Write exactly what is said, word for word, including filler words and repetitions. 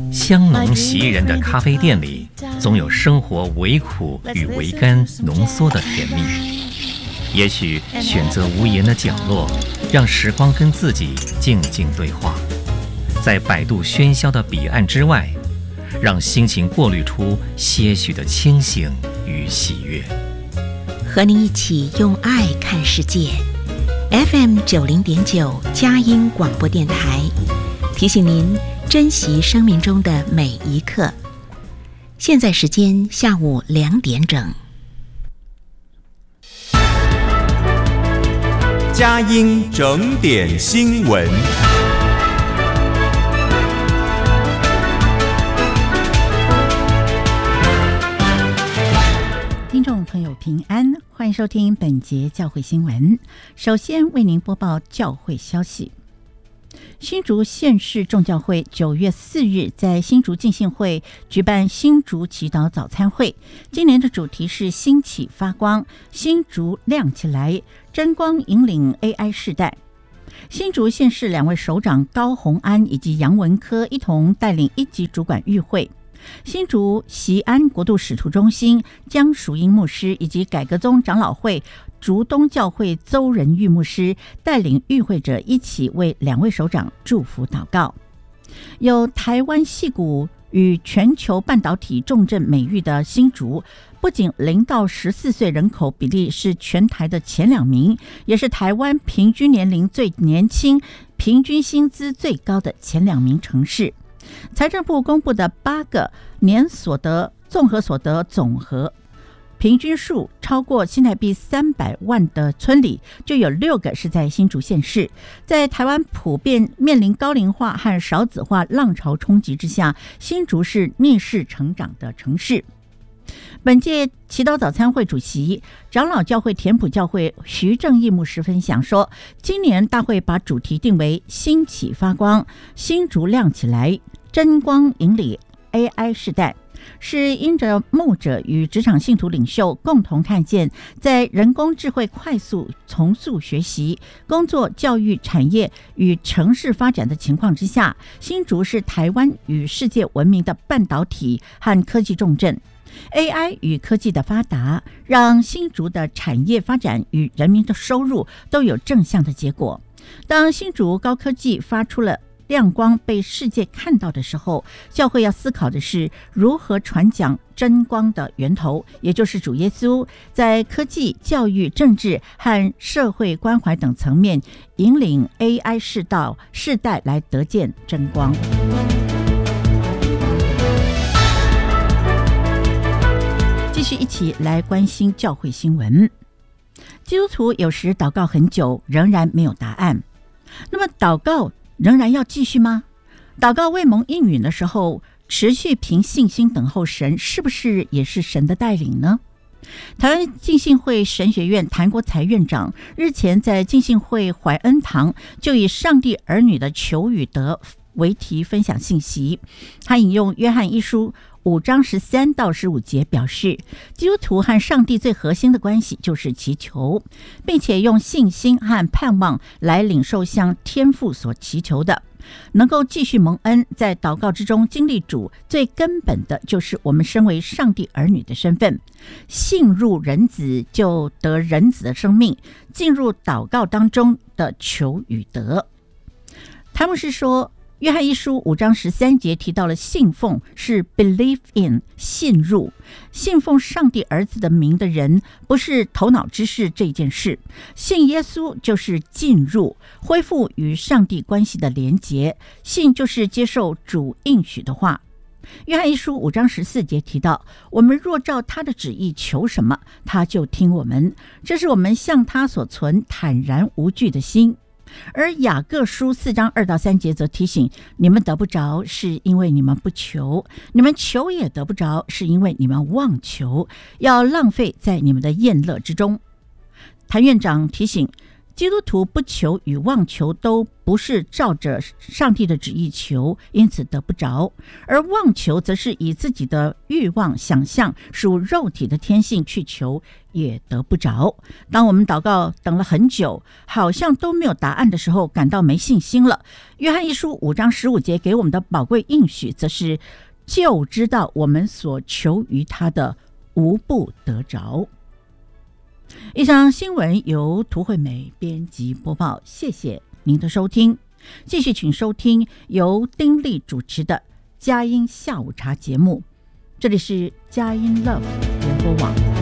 香浓袭人的咖啡店里，总有生活微苦与微甘浓缩的甜蜜。也许选择无言的角落，让时光跟自己静静对话，在百度喧嚣的彼岸之外，让心情过滤出些许的清醒与喜悦。 和你一起用爱看世界。 F M 九零点九佳音广播电台，提醒您珍惜生命中的每一刻。现在时间下午两点整。 佳音整点新闻。 听众朋友平安，欢迎收听本节教会新闻。首先为您播报教会消息。新竹县市众教会九月四日在新竹浸信会举办新竹祈祷早餐会，今年的主题是兴起发光，新竹亮起来，真光引领 A I 世代。新竹县市两位首长高虹安以及杨文科一同带领一级主管与会。新竹锡安国度使徒中心江淑英牧师以及改革宗长老会竹东教会邹仁玉牧师带领与会者一起为两位首长祝福祷告。有台湾矽谷与全球半导体重镇美誉的新竹，不仅零到十四岁人口比例是全台的前两名，也是台湾平均年龄最年轻、平均薪资最高的前两名城市。财政部公布的八个年所得综合所得总和平均数超过新台币三百万的村里，就有六个是在新竹县市。在台湾普遍面临高龄化和少子化浪潮冲击之下，新竹是逆势成长的城市。本届祈祷早餐会主席长老教会田埔教会徐正义牧师分享说，今年大会把主题定为兴起发光，新竹亮起来，真光引领 A I 世代，是因着牧者与职场信徒领袖共同看见，在人工智慧快速重塑学习、工作、教育、产业与城市发展的情况之下，新竹是台湾与世界闻名的半导体和科技重镇。A I 与科技的发达，让新竹的产业发展与人民的收入都有正向的结果。当新竹高科技发出了亮光被世界看到的时候，教会要思考的是如何传讲真光的源头，也就是主耶稣，在科技、教育、政治和社会关怀等层面，引领 A I 世道世代来得见真光。继续一起来关心教会新闻。基督徒有时祷告很久，仍然没有答案。那么祷告仍然要继续吗？祷告未蒙应允的时候，持续凭信心等候神，是不是也是神的带领呢？台湾浸信会神学院谭国才院长日前在浸信会怀恩堂就以上帝儿女的求与得为题分享信息。他引用约翰一书五章十三到十五节表示，基督徒和上帝最核心的关系就是祈求，并且用信心和盼望来领受向天父所祈求的，能够继续蒙恩，在祷告之中经历主，最根本的就是我们身为上帝儿女的身份。信入人子，就得人子的生命，进入祷告当中的求与得。他们是说，约翰一书五章十三节提到了信奉是 believe in 信入，信奉上帝儿子的名的人不是头脑知识这件事，信耶稣就是进入，恢复与上帝关系的连结，信就是接受主应许的话。约翰一书五章十四节提到，我们若照他的旨意求什么，他就听我们，这是我们向他所存坦然无惧的心。而雅各书四章二到三节则提醒，你们得不着是因为你们不求，你们求也得不着是因为你们妄求，要浪费在你们的宴乐之中。谭院长提醒， 基督徒不求与妄求都不是照着上帝的旨意求，因此得不着；而妄求则是以自己的欲望、想象、属肉体的天性去求，也得不着。当我们祷告等了很久，好像都没有答案的时候，感到没信心了。约翰一书五章十五节给我们的宝贵应许，则是就知道我们所求于他的无不得着。以上新闻由涂惠美编辑播报，谢谢您的收听。继续请收听由丁莉主持的佳音下午茶节目，这里是佳音 Love 联播网。